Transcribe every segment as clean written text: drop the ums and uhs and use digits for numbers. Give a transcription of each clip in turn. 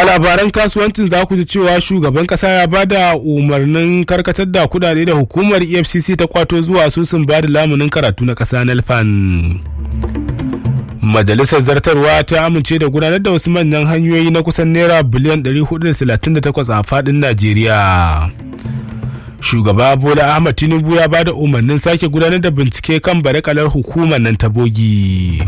a labaran kasuwancin za ku ji cewa shugaban kasa ya bada umarnin karkatar da kudade da hukumar EFCC ta kwato zuwa asusun bada lamunin karatu na kasa NELFAN. Majalisar zartarwa ta amince da gudanar da wasu manyan hanyoyi na kusan naira biliyan 438 a fadin Najeriya. Shugaba Bola Ahmed Tinubu ya bada umarnin sake gudanar da bincike kan barakalar hukumar nan ta bogi.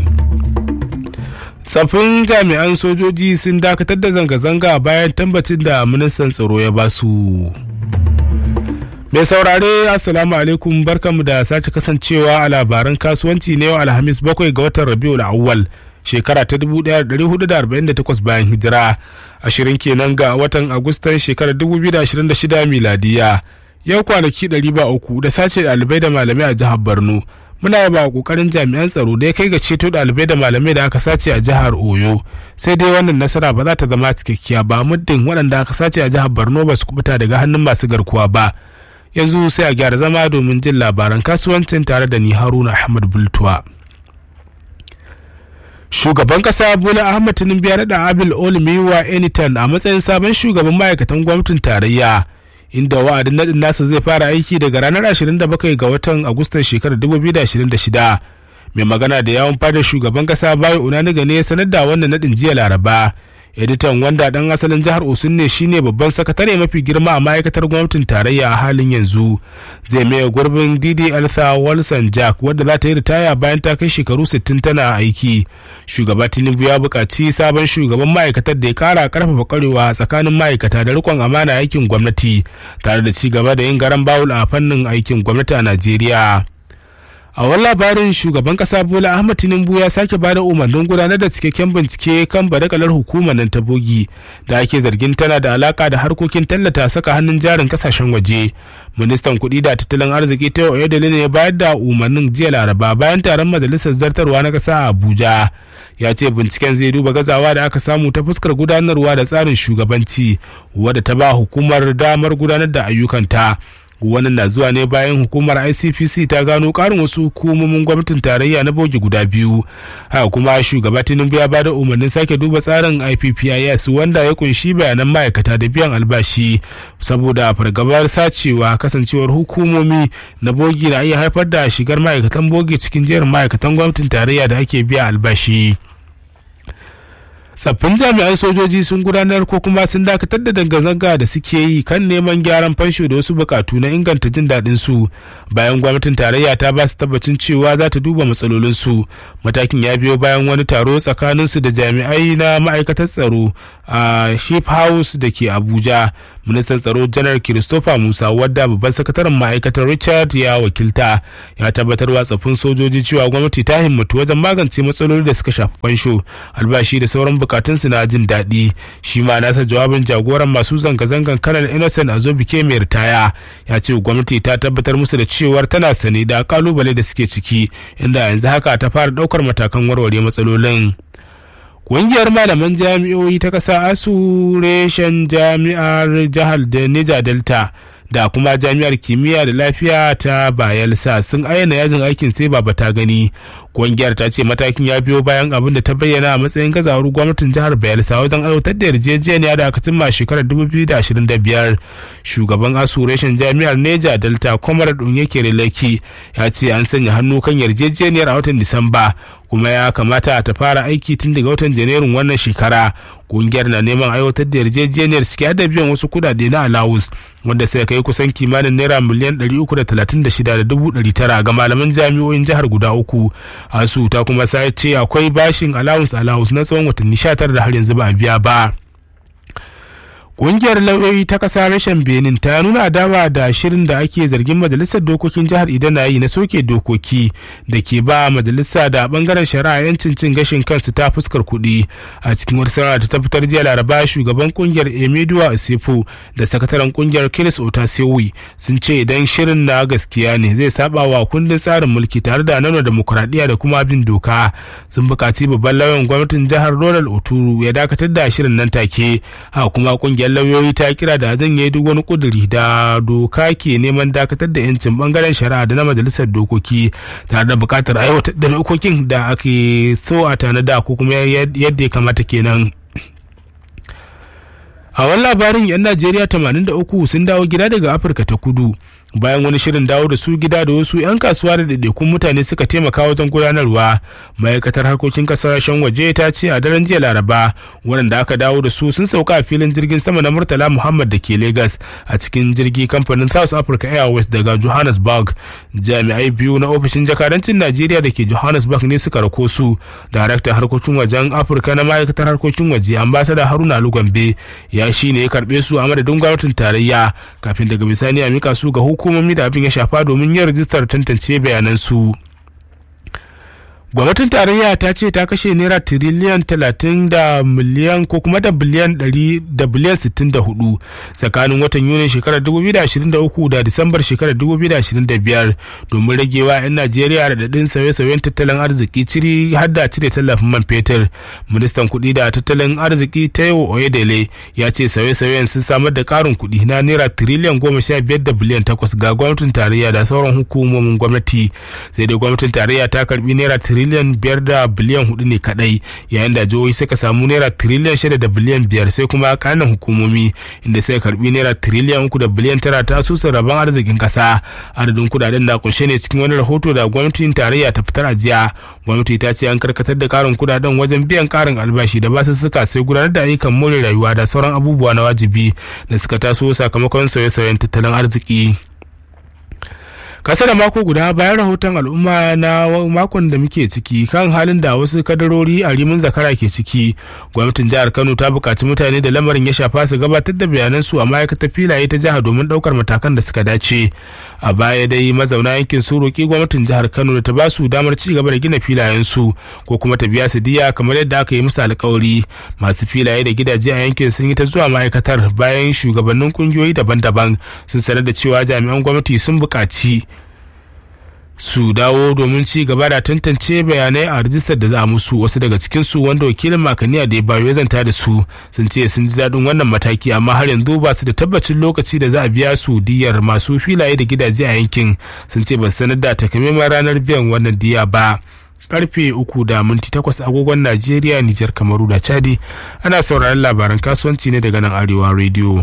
Tsafin jami'an sojoji sun dakatar da zanga-zanga bayan tambacin da ministan tsaro ya basu. Mai saurare assalamu alaikum, barkanmu da sake kasancewa a labaran kasuwanci na yau Alhamis 7 ga watan Rabiul Awwal shekara ta 1448 bayan hijira, 20 kenan ga watan Agustan shekarar 2026 miladiya. Yau kwanaki 300 da sace ɗalibai da malamai a jihar Borno. Muna yaba kokarin jami'an tsaro da ya kai ga ceto ɗalibai da malamai da aka sace a jihar Oyo. Sai dai wannan nasara ba za ta zama cikakkiya ba muddin waɗanda aka sace a jihar Borno ba su kubuta daga hannun masu garkuwa ba. Yanzu sai a gyara zama domin jin labaran kasuwancin tare da ni Haruna Ahmad Bultuwa. Shugaban kasa Bola Ahmed Tinubu ya naɗa Abil Olmiwa Enitan a matsayin sabon shugaban ma'aikatan gwamnatin tarayya, inda wa'adin nadin nasa zai fara aiki daga ranar 27 ga watan Agustan shekarar 2026. Mai magana da yawon fadar shugaban kasa Bayo Unaniga ne ya sanar da wannan nadin jiya Laraba. Editan, wanda dan asalin jihar Osun ne, shine babban sakatare mafi girma a ma'aikatar gwamnatin tarayya a halin yanzu. Zai maye gurbin Didi Altha Wilson Jack, wadda za ta yi ritaya bayan ta kai shekaru 60 tana aiki. Shugaba Tinubu ya buƙaci sabon shugaban ma'aikatar da ya kara karfafa kwarewa tsakanin ma'aikata da rikon amana aikin gwamnati, tare da ci gaba da yin garan bawul a fannin aikin gwamnati a Najeriya. A wani labarin, shugaban kasa Bola Ahmed Tinubu ya sake bada umarnin gudanar da cikakken bincike kan badakalar hukumar nan ta bogi da ake zargin tana da alaka da harkokin tallata saka hannun jarin kasashen waje. Ministan kuɗi da tattalin arziki Taiwo Oyedele ne ya bayar da umarnin jiya Laraba bayan taron majalisar zartarwa na ƙasa a Abuja. Ya ce binciken zai duba gazawa da aka samu ta fuskar gudanarwa da tsarin shugabanci, wadda ta ba hukumar damar gudanar da ayyukanta. Wannan na zuwa ne bayan hukumar ICPC ta gano karin wasu hukumomin gwamnatin tarayya na bogi guda biyu. Haka kuma shugaba Tinubu ya bada umarnin sake duba tsarin IPPIS, wanda ya kunshi bayanan ma'aikata da biyan albashi, saboda fargabar sacewa. Kasancewar hukumomi na bogi na iya haifar da shigar ma'aikatan bogi cikin jerin ma'aikatan gwamnatin tarayya da ake biya albashi. Tsaffin jami'an sojoji sun gudanar ko kuma sun dakatar da zanga-zanga da suke yi kan neman gyaran fansho da wasu bukatu na inganta jin daɗin su, bayan gwamnatin tarayya ta ba su tabbacin cewa za ta duba matsalolin su. Matakin ya biyo bayan wani taro tsakanin su da jami'ai na ma'aikatar tsaro a Ship House da ke Abuja. Ministan tsaro Janar Christopher Musa, wadda babban sakataren ma'aikatar Richard ya wakilta, ya tabbatarwa tsaffin sojoji cewa gwamnati ta himmatu wajen magance matsaloli da suka shafi fansho, albashi da sauran bukatunsu na jin daɗi. Shi ma nasa jawabin jagoran masu zanga-zangan Colonel Innocent Azobike mai ritaya ya ce gwamnati ta tabbatar musu da cewar tana sane da kalubale da suke ciki, inda yanzu haka ta fara ɗaukar matakan warware matsalolin. Ƙungiyar malaman jami'o'i ta ƙasa ASU reshen jami'ar jihar Niger Delta da kuma jami'ar kimiyya da lafiya ta Bayelsa sun ayyana yajin aikin sai baba ta gani. Ƙungiyar ta ce matakin ya biyo bayan abin da ta bayyana a matsayin gazawar gwamnatin jihar Bayelsa wajen aiwatar da yarjejeniya da aka cimma shekarar 2025. Shugaban ASU reshen jami'ar Niger Delta Comrade Onyeke Releki ya ce an sanya hannu kan yarjejeniyar a watan Disamba, kuma ya kamata ta fara aiki tun daga watan Janairun wannan shekara. Kungiyar na neman aiwatar da yarjejeniyar suke da biyan wasu kudade na alawus, wanda sai kai kusan kimanin naira miliyan 336,900 ga malaman jami'o'in jihar guda uku. ASU ta kuma sai ce akwai bashin alawus na tsawon watanni 19 da har yanzu ba a biya ba. Ƙungiyar lauyoyi ta ƙasa reshen Benin ta nuna adawa da shirin da ake zargin majalisar dokokin jihar Ido na yi na soke dokoki da ke ba majalisa da bangaren shari'a yancin cin gashin kansu ta fuskar kuɗi. A cikin wata sanarwa ta fitar jiya Laraba, shugaban ƙungiyar Emeduwa Osefo da sakataren ƙungiyar Kilis Otasewi sun ce idan shirin na gaskiya ne zai saba wa kundin tsarin mulki tare da nuna demokuraɗiyya da kuma bin doka. Sun buƙaci babban lauyan gwamnatin jihar Ronald Oturu ya dakatar da shirin nan take. Haka kuma ƙungiyar lauyoyi ta kira da janye duk wani kuduri da doka ke neman dakatar da yancin bangaren shari'a da na majalisar dokoki, tare da bukatar aiwatar da dokokin da ake so a tanada ko kuma yadda ya kamata kenan. A wani labarin 'yan Najeriya 83 sun dawo gida daga Afirka ta Kudu bayan wani shirin dawo da su gida da wasu 'yan kasuwa da ɗaiɗaikun mutane suka taimaka wajen gudanarwa. Ma'aikatar harkokin kasashen waje ta ce a daren jiya Laraba waɗanda aka dawo da su sun sauka a filin jirgin sama na Murtala Muhammad da ke Lagos a cikin jirgi kamfanin South Africa Airways daga Johannesburg. Jami'ai biyu na ofishin jakadancin Najeriya da ke Johannesburg ne suka rako su. Daraktan harkokin wajen Afirka na ma'aikatar harkokin waje ambasada Haruna Lugombe ya shi ne ya karɓe su a madadin gwamnatin tarayya kafin daga bisani a mika su ga hukumomi da abin ya shafa domin yin rajistar tantance bayanansu. Gwamnatin tarayya ta ce ta kashe naira tiriliyan 30 da miliyan ko kuma da biliyan 64 tsakanin watan Yunin shekarar 2023 da Disambar shekarar 2025 domin ragewa 'yan Najeriya radadin sauye-sauyen tattalin arziki ciri har da cire tallafin man fetur. Ministan kuɗi da tattalin arziki Taiwo Oyedele ya ce sauye-sauyen sun samar da ƙarin kuɗi na naira tiriliyan 15 da biliyan 8 ga gwamnatin tarayya da sauran hukumomin gwamnati. Sai dai gwamnatin tarayya ta karbi naira tiriliyan 5 da biliyan 4 ne kadai, yayin da jihohi suka samu naira tiriliyan 6 da biliyan 5 sai kuma kananan hukumomi inda sai karbi naira tiriliyan 3 da biliyan 9 ta asusun rabon arzikin kasa. Adadin kudaden na kunshe ne cikin wani rahoto da gwamnatin tarayya ta fitar a jiya. Gwamnati ta ce an karkatar da karin kudaden wajen biyan karin albashi da basussuka sai gudanar da ayyukan more rayuwa da sauran abubuwa na wajibi da suka taso sakamakon sauye-sauyen tattalin arziki. Kasa da mako guda bayan rahoton al'umma na makon da muke ciki kan halin da wasu kadarori a rimin zakara ke ciki, gwamnatin jihar Kano ta buƙaci mutane da lamarin ya shafa su gabatar da bayanansu a ma'aikatar filaye ta jihar domin ɗaukar matakan da suka dace. A baya dai mazauna yankin sun roƙi gwamnatin jihar Kano da ta ba su damar ci gaba da gina filayensu ko kuma ta biya su diya kamar yadda aka yi musu alƙawari. Masu filaye da gidaje a yankin sun yi ta zuwa ma'aikatar bayan shugabannin ƙungiyoyi daban-daban sun sanar da cewa jami'an gwamnati sun buƙaci su dawo domin ci gaba da tantance bayanai a rajistar da za musu. Wasu daga cikinsu wanda wakilin makaniya da ya bayo ya zanta da su sun ce sun ji daɗin wannan mataki amma har yanzu ba su da tabbacin lokaci da za a biya su diyar. Masu filaye da gidaje a yankin sun ce ba su sanar da takamaiman ranar biyan wannan diya ba. Karfe 3:08 agogon Najeriya, Nijar, Kamaru da Chadi. Ana sauraron labaran kasuwanci ne daga nan Arewa Radio.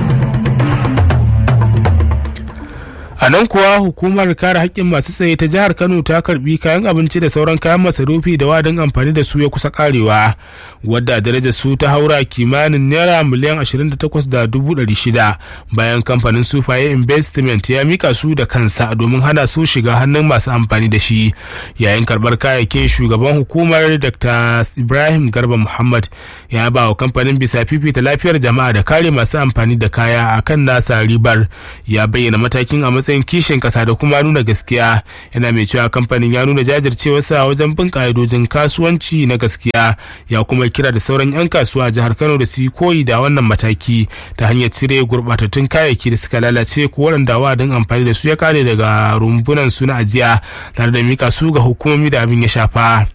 A nan kuwa hukumar kare haƙƙin masu tsaye ta jihar Kano ta karbi kayan abinci da sauran kayan masarufi da wadin amfani da su ya kusa karewa, wadda darajar su ta haura kimanin naira miliyan 28,600 bayan kamfanin Sufaye Investment ya mika su da kansa domin hana su shiga hannun masu amfani da shi. Yayin karbar kayayyakin, shugaban hukumar Dr. Ibrahim Garba Muhammad ya ba wa kamfanin bisa fifita lafiyar jama'a da kare masu amfani da kaya akan nasa ribar. Ya bayyana matakin a matsayin kishin kasa da kuma nuna gaskiya, yana mai cewa kamfanin ya nuna jajircewarsa wajen bin ka'idojin kasuwanci na gaskiya. Ya kuma kira da sauran 'yan kasuwa a jihar Kano da su yi koyi da wannan mataki ta hanyar cire gurbatattun kayayyaki da suka lalace ko waɗanda wa'adin amfani da su ya kare daga rumbunan su na ajiya tare da mika su ga hukumomi da abin ya shafa.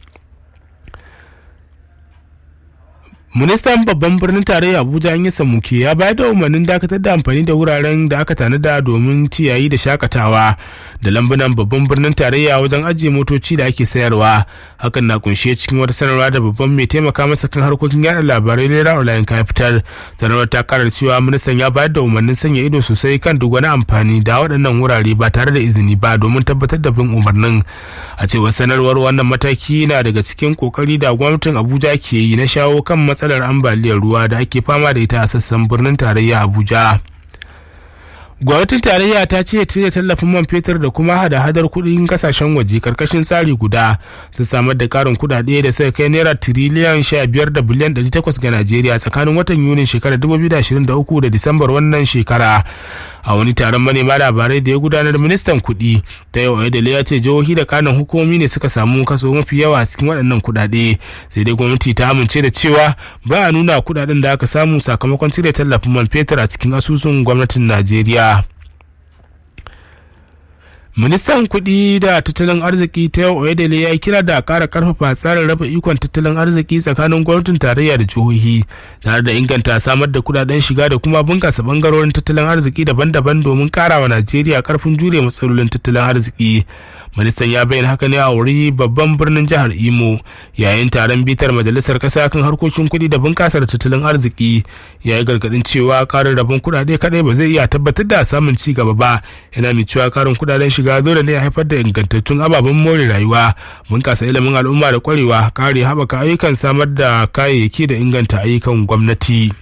Ministan babban birnin tarayya Abuja an yi samuke ya bayar da umarnin dakatar da amfani da wuraren da aka tanada domin ciyayi da shakatawa da lambunan babban birnin tarayya wajen ajiye motoci da ake sayarwa. Hakan na kunshe cikin wata sanarwa da babban mai taimaka masa kan harkokin yada labarai Lera Olayin ka fitar. Sanarwar ta karar cewa ministan ya bayar da umarnin sanya ido sosai kan duk wani amfani da waɗannan wurare ba tare da izini ba domin tabbatar da bin umarnin. A cewar sanarwar, wannan mataki na daga cikin kokari da gwamnatin Abuja ke yi na shawo kan matsalar ambaliyar ruwa da ake fama da ita a sassan birnin tarayya Abuja. Gwamnatin tarayya ta ce cire tallafin man fetur da kuma hada-hadar kuɗin kasashen waje karkashin tsari guda sun samar da karin kuɗaɗe da suka kai naira tiriliyan 15 da biliyan 800 ga Najeriya tsakanin watan Yunin shekarar 2023 da Disambar wannan shekara. A wani taron manema labarai da ya gudanar, ministan kuɗi Taiwo Oyedele ya ce jihohi da kanan hukumomi ne suka samu kaso mafi yawa cikin waɗannan kuɗaɗe, sai dai gwamnati ta amince da cewa ba a nuna kuɗaɗen da aka samu sakamakon cire tallafin man fetur a cikin asusun gwamnatin Najeriya. Ministan kuɗi da tattalin arziki Taiwo Oyedele ya kira da ƙara ƙarfafa tsarin raba ikon tattalin arziki tsakanin gwamnatin tarayya da jihohi tare da inganta samar da kuɗaɗen shiga da kuma bunƙasa ɓangarorin tattalin arziki daban-daban domin ƙarawa Najeriya ƙarfin jure matsalolin tattalin arziki. Ministan ya bayyana haka ne a wuri babban birnin jihar Imo yayin taron bitar majalisar ƙasa kan harkokin kuɗi da bunƙasar tattalin arziki. Ya yi gargaɗin cewa ƙarin rabon kuɗaɗe kaɗai ba zai iya tabbatar da samun ci gaba ba, yana mai cewa ƙarin kuɗaɗen shiga dole ne ya haifar da ingantattun ababen more rayuwa, bunƙasa ilimin al'umma da ƙwarewa, kare haɓaka ayyukan samar da kayayyaki da inganta ayyukan gwamnati.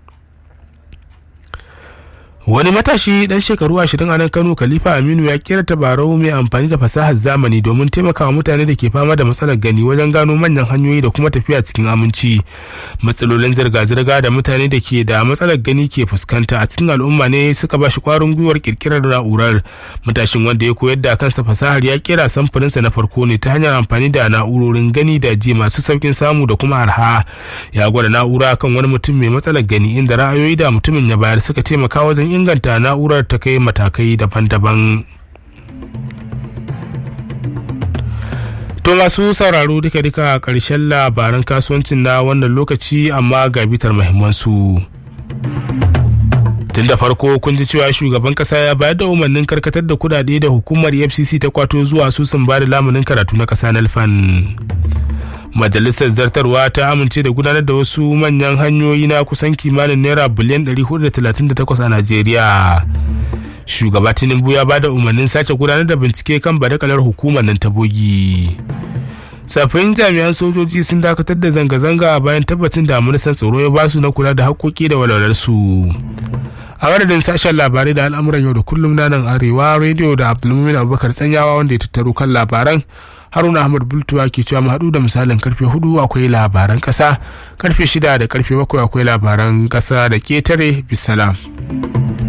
Wani matashi dan shekaru 20 a nan Kano, Khalifa Aminu, ya kera tabarau mai amfani da fasahar zamani domin taimakawa mutane da ke fama da matsalar gani wajen gano manyan hanyoyi da kuma tafiya cikin aminci. Matsalolin zirga-zirga da mutane da ke da matsalar gani ke fuskanta a cikin al'umma ne suka ba shi kwarin gwiwar kirkirar na'urar. Matashin, wanda ya koyar da kansa fasahar, ya kera samfurinsa na farko ne ta hanyar amfani da na'urorin gani da ji masu saukin samu da kuma arha. Ya gwada na'ura kan wani mutum mai matsalar gani, inda ra'ayoyi da mutumin ya bayar suka taimaka wajen inganta na'urar ta kai matakai daban-daban. To masu sauraro, duka-duka ƙarshen labaran kasuwancin na wannan lokaci, amma ga bitar muhimmansu. Tun da farko kun ji cewa shugaban kasa ya bayar da umarnin karkatar da kudade da hukumar EFCC ta kwato zuwa asusun bada lamunin karatu na kasa NELFAN. Majalisar zartarwa ta amince da gudanar da wasu manyan hanyoyi na kusan kimanin naira biliyan 438 a Najeriya. Shugaba Tinubu ya bada umarnin sake gudanar da bincike kan badakalar hukumar nan ta bogi. Safin jami'an sojoji sun dakatar da zanga-zanga bayan tabbacin da ministan tsaro ya basu na kula da haƙƙoƙi da walwalarsu. A madadin sashen labarai da al'amuran yau da kullum na nan Arewa rediyo da Abdulmumin Abubakar Tsanyawa wanda ya tattaro kan labaran, Haruna Ahmad Bultuwa ke cewa mu haɗu da misalin karfe 4 akwai labaran ƙasa, karfe 6 da karfe 7 akwai labaran ƙasa da ketare. Bisalam.